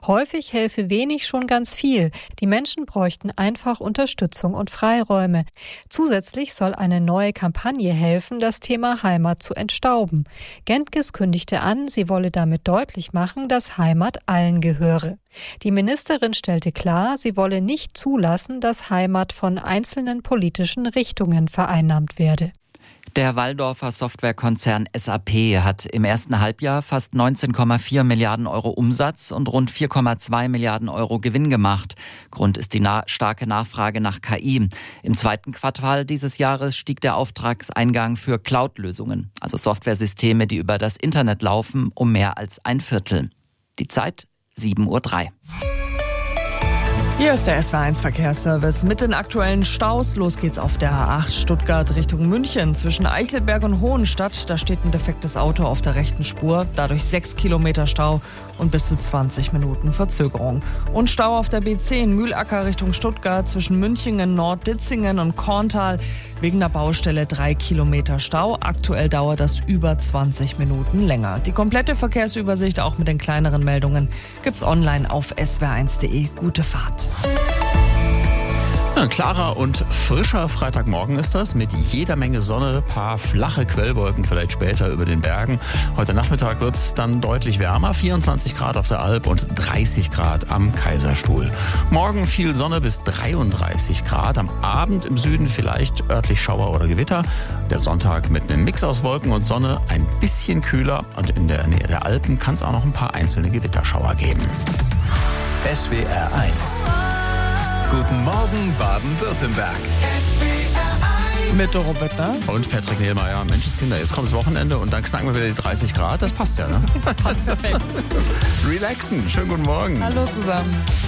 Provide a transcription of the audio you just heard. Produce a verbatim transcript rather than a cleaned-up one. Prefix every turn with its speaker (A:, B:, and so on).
A: Häufig helfe wenig schon ganz viel. Die Menschen bräuchten einfach Unterstützung und Freiräume. Zusätzlich soll eine neue Kampagne helfen, das Thema Heimat zu entstauben. Gentges kündigte an, sie wolle damit deutlich machen, dass Heimat allen gehöre. Die Ministerin stellte klar, sie wolle nicht zulassen, dass Heimat von einzelnen politischen Richtungen vereinnahmt werde.
B: Der Walldorfer Softwarekonzern S A P hat im ersten Halbjahr fast neunzehn Komma vier Milliarden Euro Umsatz und rund vier Komma zwei Milliarden Euro Gewinn gemacht. Grund ist die na- starke Nachfrage nach K I. Im zweiten Quartal dieses Jahres stieg der Auftragseingang für Cloud-Lösungen, also Softwaresysteme, die über das Internet laufen, um mehr als ein Viertel. Die Zeit sieben Uhr drei.
C: Hier ist der S W R eins Verkehrsservice mit den aktuellen Staus. Los geht's auf der A acht Stuttgart Richtung München. Zwischen Eichelberg und Hohenstadt, da steht ein defektes Auto auf der rechten Spur. Dadurch sechs Kilometer Stau und bis zu zwanzig Minuten Verzögerung. Und Stau auf der B zehn Mühlacker Richtung Stuttgart zwischen Münchingen, Nord-Ditzingen und Korntal. Wegen der Baustelle drei Kilometer Stau. Aktuell dauert das über zwanzig Minuten länger. Die komplette Verkehrsübersicht, auch mit den kleineren Meldungen, gibt's online auf s w r eins punkt de. Gute Fahrt.
D: Ein klarer und frischer Freitagmorgen ist das, mit jeder Menge Sonne, paar flache Quellwolken vielleicht später über den Bergen. Heute Nachmittag wird es dann deutlich wärmer, vierundzwanzig Grad auf der Alp und dreißig Grad am Kaiserstuhl. Morgen viel Sonne bis dreiunddreißig Grad, am Abend im Süden vielleicht örtlich Schauer oder Gewitter. Der Sonntag mit einem Mix aus Wolken und Sonne ein bisschen kühler und in der Nähe der Alpen kann es auch noch ein paar einzelne Gewitterschauer geben.
E: S W R eins. Guten Morgen, Baden-Württemberg.
C: Mit Doro Böttner
D: Und Patrick Nehlmeier. Menschenskinder, jetzt kommt das Wochenende und dann knacken wir wieder die dreißig Grad. Das passt ja, ne?
C: passt perfekt.
D: Relaxen. Schönen guten Morgen.
C: Hallo zusammen.